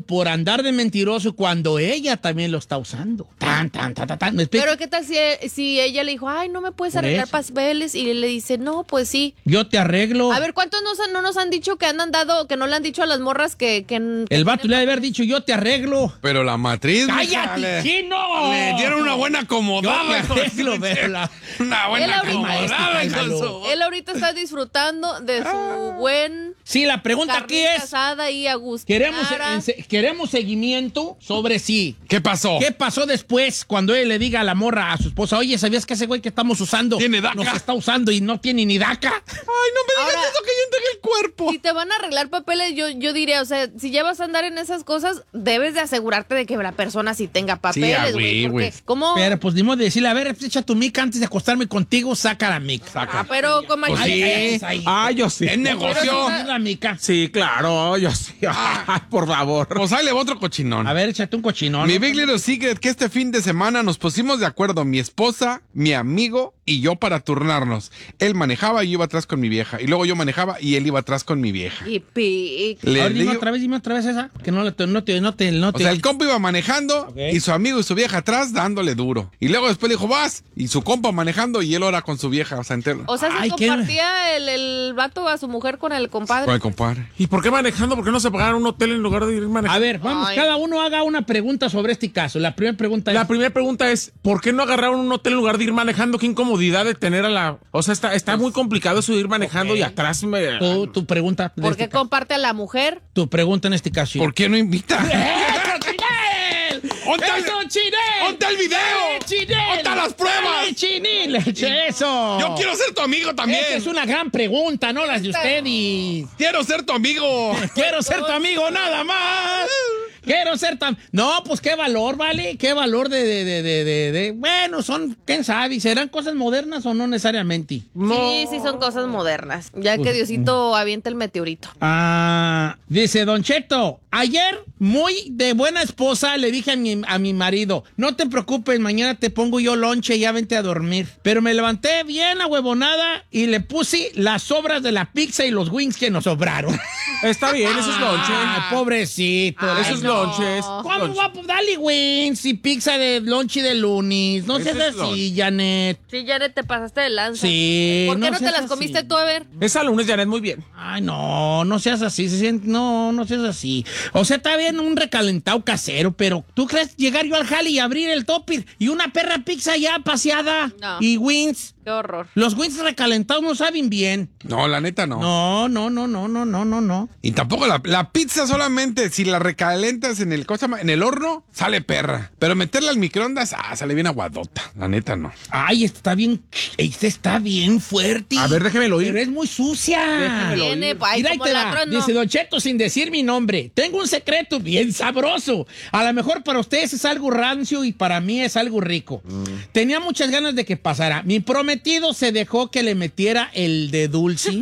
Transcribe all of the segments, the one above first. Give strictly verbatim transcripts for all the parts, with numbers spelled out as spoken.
por andar de mentiroso cuando ella también lo está usando. Tan, tan, tan, tan, tan. ¿Me explico? Pero ¿qué tal si, si ella le dijo, ay, no me puedes Por arreglar eso. papeles? Y le dice, no, pues sí. Yo te arreglo. A ver, ¿cuántos nos han- no nos han dicho que han andado, que no le han dicho a las morras que... que El vato le ha de haber dicho, yo te arreglo. Pero la matriz. ¡Cállate, mija, le- chino! Le dieron una buena Yo acomodada. te arreglo, verla. Una Él buena ahorita- acomodada. Maestro, con cállalo. su- Él ahorita está disfrutando de su buen Sí, la pregunta aquí carnita es, asada y a gusto. queremos, en- queremos seguimiento sobre sí. ¿Qué pasó? ¿Qué pasó después cuando él le diga a la morra, a su esposa, oye, ¿sabías que ese güey que estamos usando Tiene daca? nos está usando y no tiene ni daca? Ay, no me digas Ahora- eso que yo entregué el cuerpo. Si te van a arreglar papeles, yo, yo diría, o sea, si ya vas a andar en esas cosas, debes de asegurarte de que la persona sí tenga papeles, ah, güey. güey, porque, güey. ¿cómo? Pero pues ni modo de decirle, a ver, echa tu mica antes de acostarme contigo, saca la mica. Ah, pero con Pues mayoría- sí. Ay, ay, Ah, yo sí. Es negocio. ay, la mica. Sí, claro, yo sí. Ay, por favor. Pues ahí le va otro cochinón. A ver, échate un cochinón. Mi ¿no? Big Little Secret que este fin de semana nos pusimos de acuerdo mi esposa, mi amigo y yo para turnarnos. Él manejaba y yo iba atrás con mi vieja. Y luego yo manejaba y él iba atrás con mi vieja. Y pic. Le A ver, dime digo- otra vez, dime otra vez esa. Que no, le- no te, no te, no o te. sea, el compa iba manejando Ok. y su amigo y su vieja atrás dándole duro. Y luego después le dijo, vas. Y su compa manejando y él ahora con su vieja. O sea, entero. O sea, se Ay, qué- compartía el, el vato a su mujer con el compadre. Con el compadre. ¿Y por qué manejando? ¿Por qué no se pagaron un hotel en lugar de ir manejando? A ver, vamos, Ay. cada uno haga una pregunta sobre este caso. La primera pregunta es. La primera pregunta es, ¿por qué no agarraron un hotel en lugar de ir manejando? Qué incomodidad de tener a la... O sea, está, está muy complicado eso de ir manejando Ok. y atrás me... tu, tu pregunta. de ¿Por este qué caso. comparte a la mujer? Tu pregunta en este caso. ¿Por qué no invita? ¡Eh, Chinel! ¡Onta el- ¡Eso, Chinel! ¡Onta el video! ¡Eh, Chinel! ¡Onta las pruebas! ¡Eh, Chinel! ¡Eso! Yo quiero ser tu amigo también. Esa es una gran pregunta, no las de ustedes. Quiero ser tu amigo. Quiero ser tu amigo nada más. Quiero ser tan... No, pues qué valor, ¿vale? Qué valor de... de, de, de, de- de- Bueno, son... ¿Quién sabe? ¿Serán cosas modernas o no necesariamente? Sí, sí son cosas modernas. Ya Pues, que Diosito avienta el meteorito. Ah, dice Don Cheto, ayer muy de buena esposa le dije a mi, a mi marido, no te preocupes, mañana te pongo yo lonche y ya vente a dormir. Pero me levanté bien ahuevonada y le puse las sobras de la pizza y los wings que nos sobraron. Está bien, eso es lonche. Ay, pobrecito. Ay, Eso es no. lonche. es ¿Cómo lonche. va a darle wings y pizza de lonche de lunes? No Ese seas es así, Janet. Sí, Janet, te pasaste de lanza. Sí. ¿Por qué no, te seas las así. comiste tú, a ver? Esa lunes, Janet, muy bien. Ay, no, no seas así, se siente, no, no seas así. O sea, está bien un recalentado casero, pero ¿tú crees llegar yo al jale y abrir el topper y una perra pizza ya paseada? No. Y wings. Qué horror. Los wings recalentados no saben bien. No, la neta no. No, no, no, no, no, no, no, no. Y tampoco la, la pizza solamente, si la recalentas en el, ¿cómo se llama? En el horno, sale perra. Pero meterla al microondas, ah, sale bien aguadota. La neta no. Ay, esta está bien, esta está bien fuerte. A ver, déjemelo oír. Pero es muy sucia. Déjemelo oír. Viene, ay, Mira, ahí como te la va. trueno. Dice Don Cheto sin decir mi nombre. Tengo un secreto bien sabroso. A lo mejor para ustedes es algo rancio y para mí es algo rico. Tenía muchas ganas de que pasara. Mi prometido se dejó que le metiera el de dulce.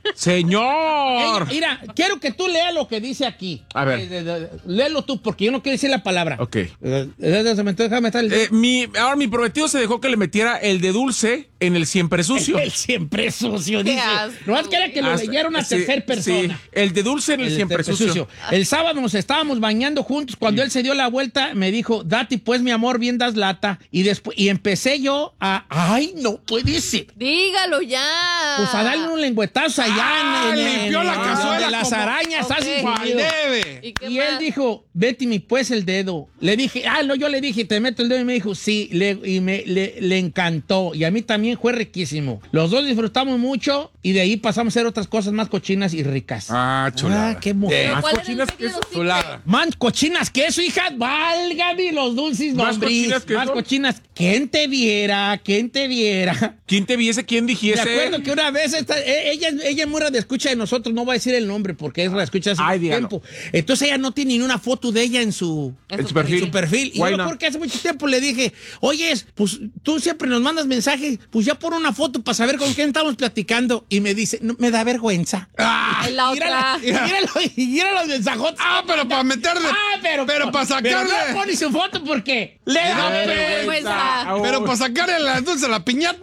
¡Señor! Ey, mira, quiero que tú leas lo que dice aquí. A ver. Eh, de- de- léelo tú, porque yo no quiero decir la palabra. Ok. Eh, eh, Déjame déjame estar el Eh, mi, ahora mi prometido se dejó que le metiera el de dulce en el siempre sucio. El siempre sucio, Qué dice. asco, No más que que lo Hasta- leyera una sí, tercera persona. sí, el de dulce en el, El siempre siempre sucio. El sábado nos estábamos bañando juntos. Cuando él se dio la vuelta, me dijo, Dati, pues mi amor, bien das lata. Y después, y empecé yo a, ay, no puede ser. Dígalo ya. Pues a darle un lengüetazo allá Ah, en, en- limpió en- la en cazuela donde las como- arañas Ok. hacen ¡Cuál sonido. debe! ¿Y qué Y más? él dijo, Betty, mi pues el dedo. Le dije, ah, no, yo le dije, te meto el dedo. Y me dijo, sí, le, y me, le, le encantó. Y a mí también fue riquísimo. Los dos disfrutamos mucho y de ahí pasamos a hacer otras cosas más cochinas y ricas. Ah, chulada. Ah, qué mujer. Más ¿Cuál era el cochinas que secreto? eso. Sí, Chulada. Man, cochinas que eso, hija. Válgame los dulces Más nombres. cochinas que Más eso. cochinas. ¿Quién te viera? ¿Quién te viera? ¿Quién te viese? ¿Quién Me dijese? acuerdo que una vez esta- e- ella, ella es muy de escucha de nosotros, no voy a decir el nombre porque es la escucha hace Ay, mucho dígalo. tiempo. Entonces ella no tiene ni una foto de ella en su, En En su su perfil. en su perfil. Y Why yo not? porque hace mucho tiempo le dije, oye, pues tú siempre nos mandas mensajes, pues ya pon una foto para saber con quién estamos platicando. Y me dice, no, me da vergüenza. Ah, En la Mírala, otra. míralo, y mira los mensajotes. ah, pero para meterle. Ah, pero, Pero para Pero sacarle. no pone su foto porque le da da vergüenza. vergüenza. Ah, Pero para sacarle las dulces a la piñata. Ah,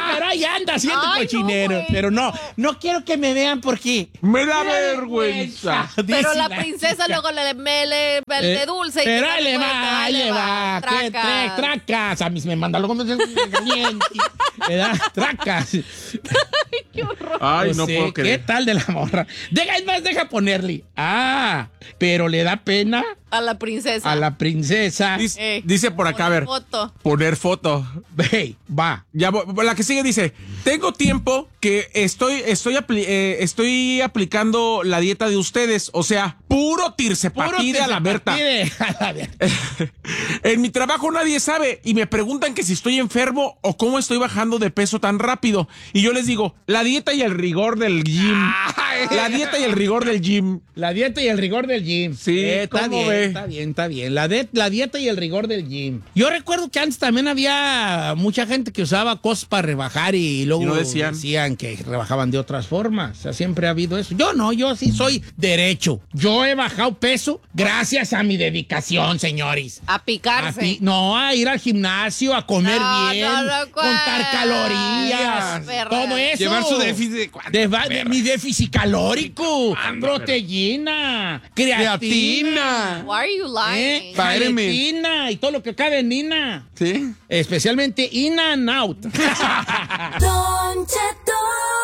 pero ahí anda haciendo Ay, cochinero. no, pero no, no quiero que me vean porque... Me da vergüenza. Pero dice la princesa chica. luego le, me, le, le Eh, dulce. y Pero que ahí le suelta, va, ahí le va. ¿Qué tracas. tre- tracas? A mí me manda luego me caliente. ¿Verdad? Tracas. Qué horror. Ay, Pues no sí, puedo ¿qué creer. tal de la morra? Deja, es más, deja ponerle. Ah, pero le da pena A la princesa. a la princesa. Dice, Eh, dice por acá, a poner ver. foto. Poner foto. Hey, va. Ya, vo- la que sigue dice, tengo tiempo que estoy, estoy, apli- eh, estoy aplicando la dieta de ustedes, o sea, puro tircepatide a la Berta. Tircepatide a la Berta. En mi trabajo nadie sabe y me preguntan que si estoy enfermo o cómo estoy bajando de peso tan rápido. Y yo les digo, la dieta y el rigor del gym. La dieta y el rigor del gym. La dieta y el rigor del gym. Sí, Eh, está ¿cómo bien, ve? está bien, está bien. La, de- la dieta y el rigor del gym. Yo recuerdo que antes también había mucha gente que usaba cosas para rebajar y luego Y no decían. decían que rebajaban de otras formas. O sea, siempre ha habido eso. Yo no, yo sí soy derecho. Yo he bajado peso gracias a mi dedicación, señores. A A picarse. pi- no, a ir al gimnasio, a comer No, bien, no lo contar cuentes, calorías, perra. todo eso. Llevar su déficit de cuánto, De va- de mi déficit calórico, proteína, creatina, Creatina. Why are you lying? ¿eh? Vitamin. Galetina y todo lo que cabe en Nina. ¿Sí? Especialmente In and Out. Don Cheto.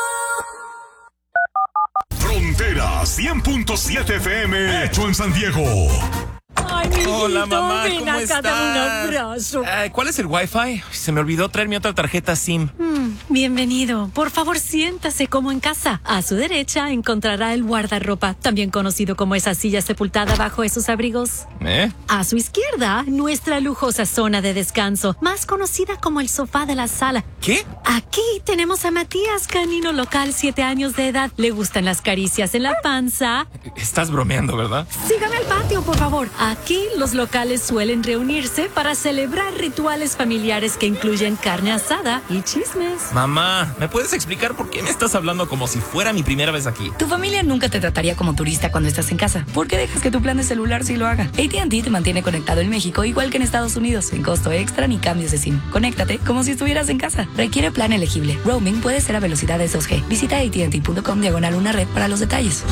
Frontera cien punto siete F M, hecho en San Diego. Ay, mijito, Hola, mamá, ven ¿cómo acá, estás? dame un abrazo. Ay, ¿cuál es el Wi-Fi? Se me olvidó traer mi otra tarjeta SIM. Mm, bienvenido. Por favor, siéntase como en casa. A su derecha encontrará el guardarropa, también conocido como esa silla sepultada bajo esos abrigos. ¿Eh? A su izquierda, nuestra lujosa zona de descanso, más conocida como el sofá de la sala. ¿Qué? Aquí tenemos a Matías, canino local, siete años de edad. Le gustan las caricias en la panza. Estás bromeando, ¿verdad? Sígame al patio, por favor. Aquí los locales suelen reunirse para celebrar rituales familiares que incluyen carne asada y chismes. Mamá, ¿me puedes explicar por qué me estás hablando como si fuera mi primera vez aquí? Tu familia nunca te trataría como turista cuando estás en casa. ¿Por qué dejas que tu plan de celular sí lo haga? A T and T te mantiene conectado en México igual que en Estados Unidos, sin costo extra ni cambios de SIM. Conéctate como si estuvieras en casa. Requiere plan elegible. Roaming puede ser a velocidades dos G. Visita A T and T punto com diagonal una red para los detalles.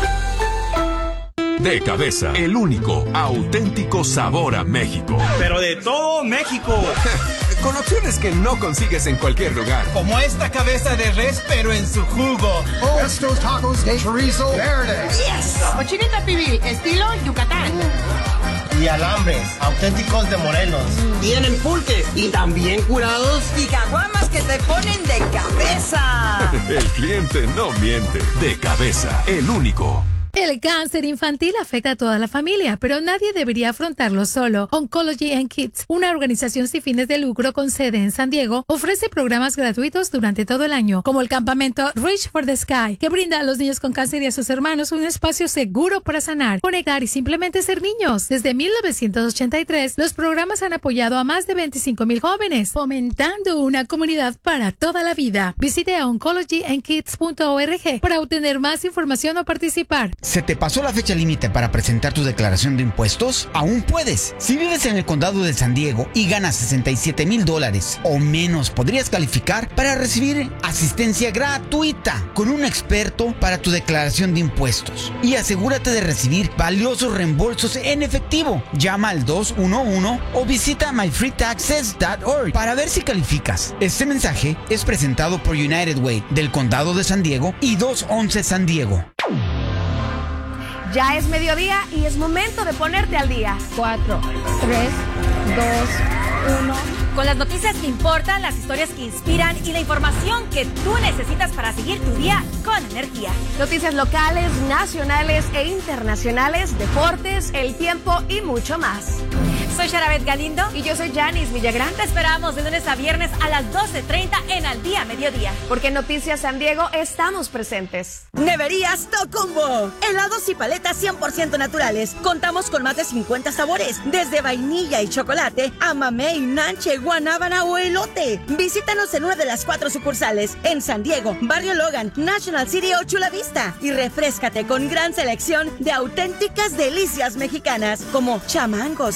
De cabeza, el único auténtico sabor a México. Pero de todo México. Con opciones que no consigues en cualquier lugar. Como esta cabeza de res, pero en su jugo. Estos tacos de chorizo verde. Yes. Cochinita pibil, estilo Yucatán. Y alambres, auténticos de Morelos. Tienen pulques y también curados. Y caguamas que te ponen de cabeza. El cliente no miente. De cabeza, el único. El cáncer infantil afecta a toda la familia, pero nadie debería afrontarlo solo. Oncology and Kids, una organización sin fines de lucro con sede en San Diego, ofrece programas gratuitos durante todo el año, como el campamento Reach for the Sky, que brinda a los niños con cáncer y a sus hermanos un espacio seguro para sanar, conectar y simplemente ser niños. Desde mil novecientos ochenta y tres, los programas han apoyado a más de veinticinco mil jóvenes, fomentando una comunidad para toda la vida. Visite a oncology and kids punto org para obtener más información o participar. ¿Se te pasó la fecha límite para presentar tu declaración de impuestos? Aún puedes. Si vives en el condado de San Diego y ganas sesenta y siete mil dólares o menos, podrías calificar para recibir asistencia gratuita con un experto para tu declaración de impuestos. Y asegúrate de recibir valiosos reembolsos en efectivo. Llama al dos uno uno o visita my free taxes punto org para ver si calificas. Este mensaje es presentado por United Way del condado de San Diego y doscientos once San Diego. Ya es mediodía y es momento de ponerte al día. Cuatro, tres, dos, uno. Con las noticias que importan, las historias que inspiran y la información que tú necesitas para seguir tu día con energía. Noticias locales, nacionales e internacionales, deportes, el tiempo y mucho más. Soy Sharabet Galindo. Y yo soy Janice Villagrán. Te esperamos de lunes a viernes a las doce treinta en Al Día Mediodía. Porque en Noticias San Diego estamos presentes. Neverías Tocombo. Helados y paletas cien por ciento naturales. Contamos con más de cincuenta sabores. Desde vainilla y chocolate a mamey, nanche, guanábana o elote. Visítanos en una de las cuatro sucursales. En San Diego, Barrio Logan, National City o Chula Vista. Y refréscate con gran selección de auténticas delicias mexicanas como chamangos, mango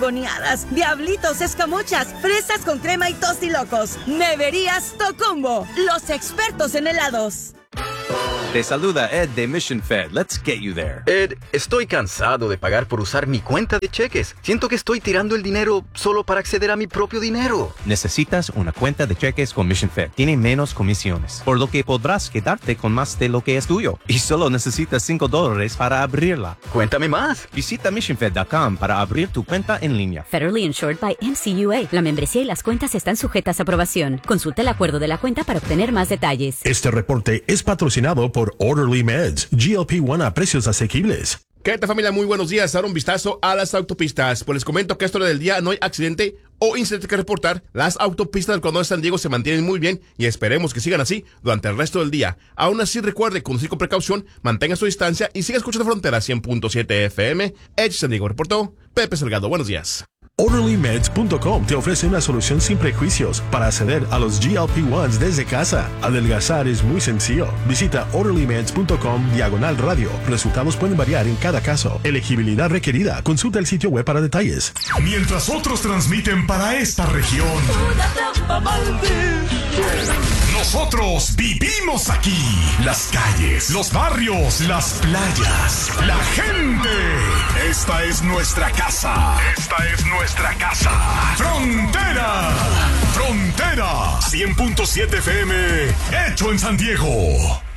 botaneadas, diablitos, escamochas, fresas con crema y tostilocos. Neverías Tocumbo, los expertos en helados. Te saluda Ed de Mission Fed. Let's get you there. Ed, estoy cansado de pagar por usar mi cuenta de cheques. Siento que estoy tirando el dinero solo para acceder a mi propio dinero. Necesitas una cuenta de cheques con Mission Fed. Tiene menos comisiones, por lo que podrás quedarte con más de lo que es tuyo. Y solo necesitas cinco dólares para abrirla. Cuéntame más. Visita mission fed punto com para abrir tu cuenta en línea. Federally insured by M C U A. La membresía y las cuentas están sujetas a aprobación. Consulta el acuerdo de la cuenta para obtener más detalles. Este reporte es patrocinado por Orderly Meds, G L P uno a precios asequibles. ¿Qué tal, familia? Muy buenos días. Dar un vistazo a las autopistas. Pues les comento que a esta hora del día no hay accidente o incidente que reportar. Las autopistas del condado de San Diego se mantienen muy bien y esperemos que sigan así durante el resto del día. Aún así, recuerde conducir con precaución, mantenga su distancia y siga escuchando Frontera cien punto siete F M. Edge San Diego reportó Pepe Salgado. Buenos días. Orderly Meds punto com te ofrece una solución sin prejuicios para acceder a los G L P unos desde casa. Adelgazar es muy sencillo. Visita Orderly Meds punto com diagonal radio. Resultados pueden variar en cada caso. Elegibilidad requerida. Consulta el sitio web para detalles. Mientras otros transmiten para esta región, nosotros vivimos aquí. Las calles, los barrios, las playas, la gente. Esta es nuestra casa. Esta es nuestra casa. Frontera. Frontera. cien punto siete F M. Hecho en San Diego.